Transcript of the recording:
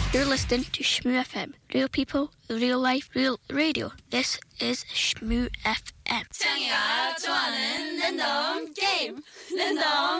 You're listening to Shmoo FM. Real people, real life, real radio. This is Shmoo FM. 창이가 좋아하는 랜덤 게임. 랜덤